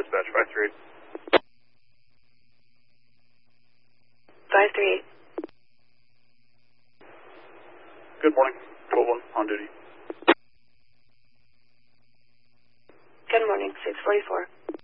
dispatch, 538. 538. Good morning, 12-1 on duty. Good morning, 644.